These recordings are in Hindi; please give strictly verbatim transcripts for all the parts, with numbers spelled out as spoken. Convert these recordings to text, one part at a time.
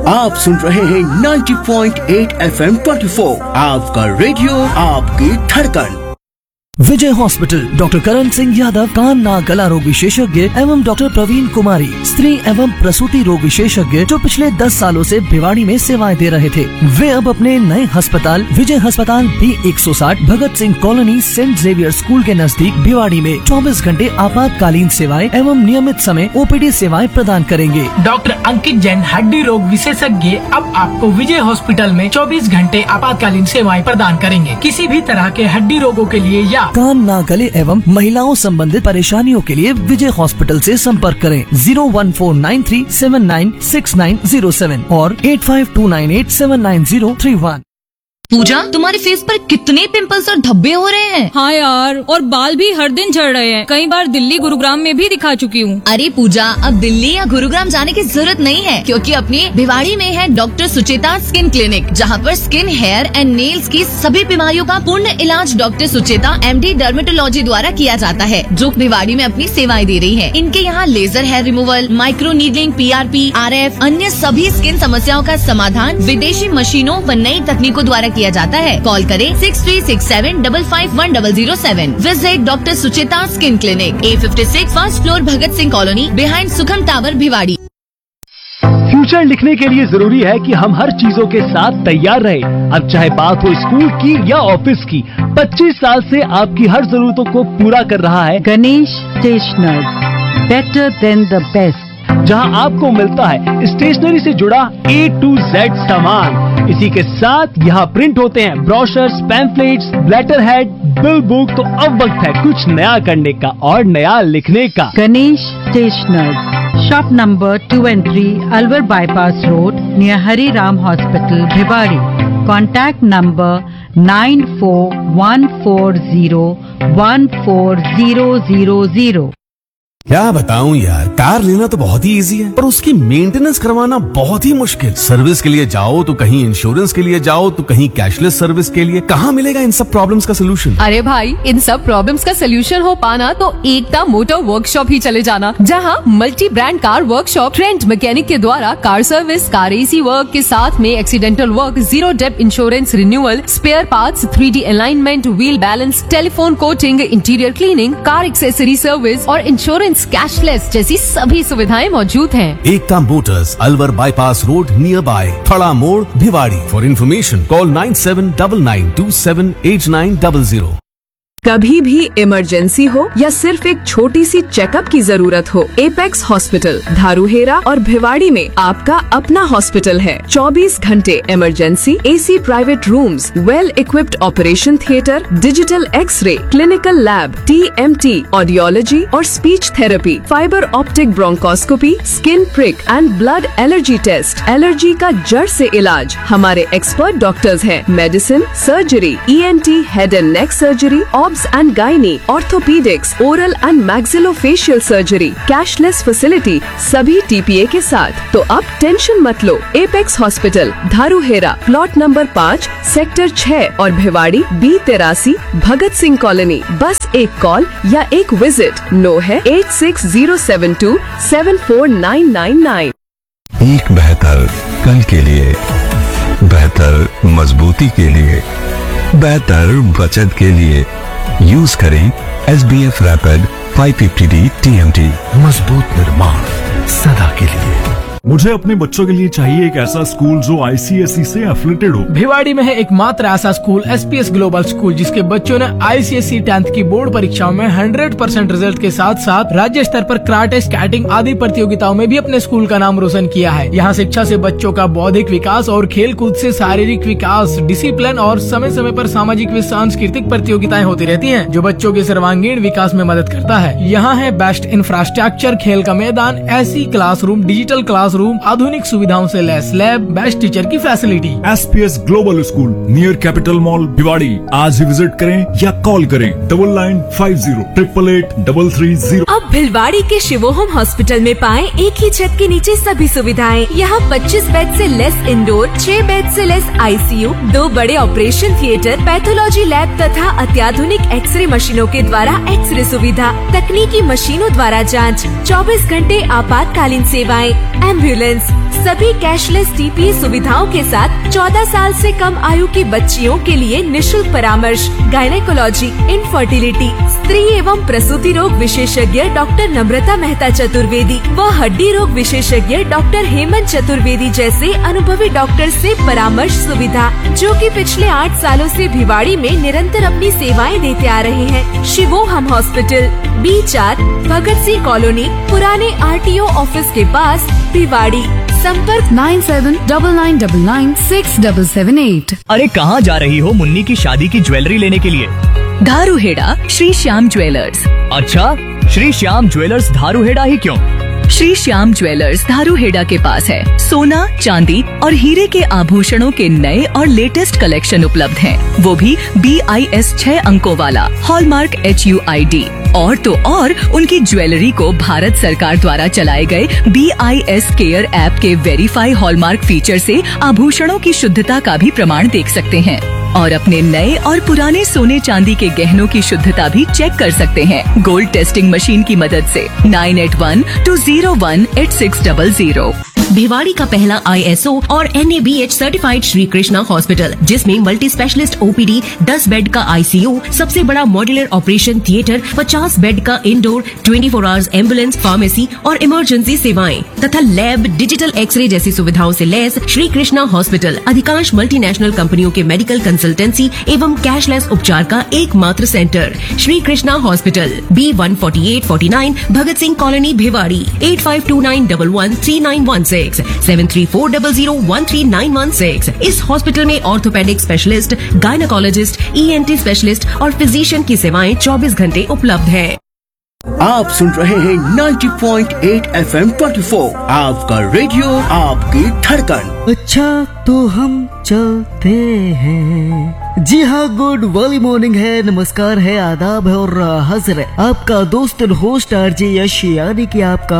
आप सुन रहे हैं नब्बे पॉइंट आठ एफ एम चौबीस, आपका रेडियो आपकी धड़कन। विजय हॉस्पिटल, डॉक्टर करण सिंह यादव, कान नाक गला रोग विशेषज्ञ एवं डॉक्टर प्रवीण कुमारी, स्त्री एवं प्रसूति रोग विशेषज्ञ, जो पिछले दस सालों से भिवाड़ी में सेवाएं दे रहे थे, वे अब अपने नए अस्पताल विजय अस्पताल बी एक सौ साठ Bhagat Singh colony Saint Xavier school के नजदीक भिवाड़ी में चौबीस घंटे आपातकालीन सेवाएं एवं नियमित समय ओपीडी सेवाएं प्रदान करेंगे। डॉक्टर अंकित जैन, हड्डी रोग विशेषज्ञ, अब आपको विजय हॉस्पिटल में चौबीस घंटे आपातकालीन सेवाएं प्रदान करेंगे। किसी भी तरह के हड्डी रोगों के लिए या कान नाक गले एवं महिलाओं संबंधित परेशानियों के लिए विजय हॉस्पिटल से संपर्क करें zero one four nine three seven nine six nine zero seven और eight five to nine eight seven nine zero three one. पूजा, तुम्हारे फेस पर कितने पिंपल्स और धब्बे हो रहे हैं। हाँ यार, और बाल भी हर दिन झड़ रहे हैं। कई बार दिल्ली गुरुग्राम में भी दिखा चुकी हूँ। अरे पूजा, अब दिल्ली या गुरुग्राम जाने की जरूरत नहीं है, क्योंकि अपनी भिवाड़ी में है डॉक्टर सुचेता स्किन क्लिनिक, जहाँ पर स्किन, हेयर एंड नेल्स की सभी बीमारियों का पूर्ण इलाज डॉक्टर सुचेता एमडी डर्मेटोलॉजी द्वारा किया जाता है, जो भिवाड़ी में अपनी सेवाएं दे रही है। इनके यहाँ laser hair removal, micro needling, PRP, RF, अन्य सभी स्किन समस्याओं का समाधान विदेशी मशीनों व नई तकनीकों द्वारा किया जाता है। कॉल करें six three six seven double five one double zero seven. Visit doctor Sucheta skin clinic, ए fifty six, first floor, Bhagat Singh colony, behind सुखम टावर, भिवाड़ी। फ्यूचर लिखने के लिए जरूरी है कि हम हर चीजों के साथ तैयार रहें। अब चाहे बात हो स्कूल की या ऑफिस की, पच्चीस साल से आपकी हर जरूरतों को पूरा कर रहा है Ganesh stationers, better than the best, जहां आपको मिलता है स्टेशनरी से जुड़ा ए टू जेड सामान। इसी के साथ यहाँ प्रिंट होते हैं brochures, pamphlets, letter head, bill book. तो अब वक्त है कुछ नया करने का और नया लिखने का। Ganesh stationers, shop number two and three, Alwar bypass road, near Hari Ram hospital, Bhiwadi. Contact number nine four one four zero one four zero zero zero. क्या बताऊं यार, कार लेना तो बहुत ही इजी है, पर उसकी मेंटेनेंस करवाना बहुत ही मुश्किल। सर्विस के लिए जाओ तो कहीं इंश्योरेंस के लिए जाओ तो कहीं कैशलेस सर्विस के लिए। कहाँ मिलेगा इन सब प्रॉब्लम्स का सोल्यूशन? अरे भाई, इन सब प्रॉब्लम्स का सोल्यूशन हो पाना तो एकता मोटर वर्कशॉप ही चले जाना, जहाँ multi brand car workshop trend mechanic के द्वारा car service, car AC work के साथ में accidental work, zero depth insurance renewal, spare parts, three D alignment, wheel balance, telephone coaching, interior cleaning, car accessory service और इंश्योरेंस कैशलेस जैसी सभी सुविधाएं मौजूद हैं। एकता Motors, Alwar bypass road, near by थड़ा मोड़, Bhiwadi. For information call nine seven nine nine to seven eight nine double zero. कभी भी इमरजेंसी हो या सिर्फ एक छोटी सी चेकअप की जरूरत हो, एपेक्स हॉस्पिटल धारूहेरा और भिवाड़ी में आपका अपना हॉस्पिटल है। चौबीस घंटे emergency, AC private rooms, well equipped operation theatre, digital x ray, clinical lab, TMT, audiology और speech therapy, fibre optic bronchoscopy, skin prick and blood allergy test, allergy का जड़ से इलाज। हमारे एक्सपर्ट डॉक्टर्स हैं। Medicine, surgery, ENT, head and neck surgery, and gynae, orthopedics, oral and maxillofacial surgery, cashless facility, सभी टीपीए के साथ। तो अब टेंशन मत लो। एपेक्स हॉस्पिटल धारूहेरा, प्लॉट नंबर पाँच, सेक्टर छह और भिवाड़ी बी तिरासी, भगत सिंह कॉलोनी। बस एक कॉल या एक विजिट। नो है eight six zero seven to seven four nine nine nine. एक बेहतर कल के लिए, बेहतर मजबूती के लिए, बेहतर बचत के लिए यूज करें S B F rapid five fifty D T M T. मजबूत निर्माण सदा के लिए। मुझे अपने बच्चों के लिए चाहिए एक ऐसा स्कूल जो आई सी एस ई से एफिलेटेड हो। भिवाड़ी में है एकमात्र ऐसा school S P S global school, जिसके बच्चों ने आई सी एस ई टेंथ की बोर्ड परीक्षाओं में हंड्रेड परसेंट रिजल्ट के साथ साथ राज्य स्तर पर कराटे, स्केटिंग आदि प्रतियोगिताओं में भी अपने स्कूल का नाम रोशन किया है। यहाँ शिक्षा से बच्चों का बौद्धिक विकास और खेल कूद से शारीरिक विकास, डिसिप्लिन और समय समय पर सामाजिक व सांस्कृतिक प्रतियोगिताएं होती रहती है, जो बच्चों के सर्वांगीण विकास में मदद करता है। यहाँ है बेस्ट इंफ्रास्ट्रक्चर, खेल का मैदान, ऐसी क्लासरूम, डिजिटल क्लास रूम, आधुनिक सुविधाओं से लैस लैब, बेस्ट टीचर की facility. S P S global school near capital mall, Bhiwadi. आज ही विजिट करें या कॉल करें double nine five zero triple eight double three zero. अब भिवाड़ी के शिवोहम हॉस्पिटल में पाएं एक ही छत के नीचे सभी सुविधाएं। यहाँ पच्चीस बेड से लेस इंडोर, छह बेड से लेस आई सी यू, दो बड़े ऑपरेशन थिएटर, पैथोलॉजी लैब तथा अत्याधुनिक एक्सरे मशीनों के द्वारा एक्सरे सुविधा, तकनीकी मशीनों द्वारा जांच, चौबीस घंटे आपातकालीन सेवाएं, एम्बुलेंस, सभी कैशलेस टीपीए सुविधाओं के साथ चौदह साल से कम आयु की बच्चियों के लिए निशुल्क परामर्श, गायनेकोलॉजी, इनफर्टिलिटी, स्त्री एवं प्रसूति रोग विशेषज्ञ डॉक्टर नम्रता मेहता चतुर्वेदी व हड्डी रोग विशेषज्ञ डॉक्टर हेमंत चतुर्वेदी जैसे अनुभवी डॉक्टर से परामर्श सुविधा, जो कि पिछले आठ सालों से भिवाड़ी में निरंतर अपनी सेवाएं देते आ रहे हैं। शिवोहम हॉस्पिटल, बी चार, भगत सिंह कॉलोनी, पुराने आरटीओ ऑफिस के पास, भिवाड़ी। संपर्क nine seven double nine double nine six double seven eight. अरे कहाँ जा रही हो मुन्नी की शादी की ज्वेलरी लेने के लिए? धारूहेड़ा श्री श्याम ज्वेलर्स। अच्छा, श्री श्याम ज्वेलर्स धारूहेड़ा ही क्यों? श्री श्याम ज्वेलर्स धारूहेड़ा के पास है सोना, चांदी और हीरे के आभूषणों के नए और लेटेस्ट कलेक्शन उपलब्ध हैं। वो भी बी आई एस छह अंकों वाला, hallmark H U I D. और तो और उनकी ज्वेलरी को भारत सरकार द्वारा चलाए गए B I S care app के वेरीफाई हॉलमार्क फीचर से आभूषणों की शुद्धता का भी प्रमाण देख सकते हैं और अपने नए और पुराने सोने चांदी के गहनों की शुद्धता भी चेक कर सकते हैं गोल्ड टेस्टिंग मशीन की मदद से। Nine eight one two zero one eight six double zero. Bhiwadi का पहला आई एस ओ और N A B H certified Shri Krishna hospital, जिसमें multi specialist O P D, दस बेड का आई सी यू, सबसे बड़ा मॉड्यूलर ऑपरेशन थिएटर, पचास बेड का indoor, twenty four hours ambulance, pharmacy और इमरजेंसी सेवाएं तथा लैब, डिजिटल एक्सरे जैसी सुविधाओं से लैस श्री कृष्णा हॉस्पिटल अधिकांश मल्टीनेशनल कंपनियों के मेडिकल कंसल्टेंसी एवं कैशलेस उपचार का एकमात्र centre. Shri Krishna hospital, B one forty eight forty nine, Bhagat Singh colony, Bhiwadi. Eight five to nine double one three nine one six, seven three four double zero one three nine one six. इस हॉस्पिटल में orthopaedic specialist, gynaecologist, E N T specialist और फिजिशियन की सेवाएं चौबीस घंटे उपलब्ध है। आप सुन रहे हैं ninety point eight F M twenty four, आपका रेडियो, आपकी धड़कन। अच्छा तो हम चलते हैं। जी हाँ, गुड वाली मॉर्निंग है, नमस्कार है, आदाब है और हाजिर है आपका दोस्त होस्ट आरजे यश, यानी कि आपका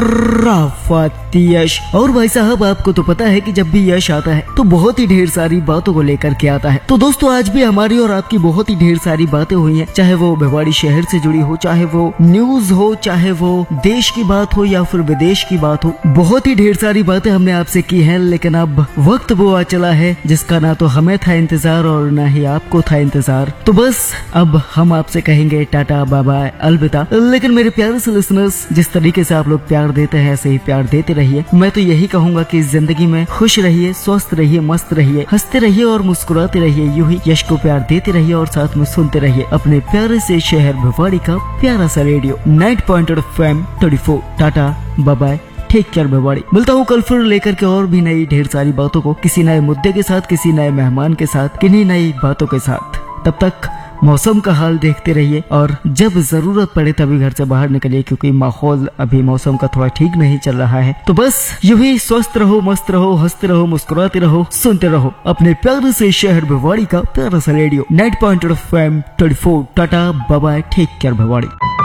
खुराफाती यश। और भाई साहब, आपको तो पता है कि जब भी यश आता है तो बहुत ही ढेर सारी बातों को लेकर के आता है। तो दोस्तों, आज भी हमारी और आपकी बहुत ही ढेर सारी बातें हुई हैं, चाहे वो भिवाड़ी शहर से जुड़ी हो, चाहे वो न्यूज हो, चाहे वो देश की बात हो या फिर विदेश की बात हो। बहुत ही ढेर सारी बातें हमने आपसे की हैं, लेकिन अब वक्त वो आ चला है जिसका ना तो हमें था इंतजार और ना ही आपको था इंतजार। तो बस अब हम आपसे कहेंगे टाटा, बाय बाय, अलविदा। लेकिन मेरे प्यारे से लिसनर्स, जिस तरीके से आप लोग प्यार देते हैं ऐसे ही प्यार देते रहिए। मैं तो यही कहूंगा कि जिंदगी में खुश रहिए, स्वस्थ रहिए, मस्त रहिए, हंसते रहिए और मुस्कुराते रहिए। यूं ही यश को प्यार देते रहिए और साथ में सुनते रहिए अपने प्यारे से शहर भिवाड़ी का प्यारा सा radio ninety point eight F M twenty four. Tata, bye bye, take care Bhiwadi. मिलता हूँ कल फिर लेकर के और भी नई ढेर सारी बातों को, किसी नए मुद्दे के साथ, किसी नए मेहमान के साथ, किन्हीं नई बातों के साथ। तब तक मौसम का हाल देखते रहिए और जब जरूरत पड़े तभी घर से बाहर निकलिए, क्योंकि माहौल अभी मौसम का थोड़ा ठीक नहीं चल रहा है। तो बस यूं ही स्वस्थ रहो, मस्त रहो, हंसते रहो, मुस्कुराते रहो, सुनते रहो अपने प्यारे से शहर भिवाड़ी का प्यारा सा radio ninety point eight F M twenty four. Tata, bye bye, take care Bhiwadi.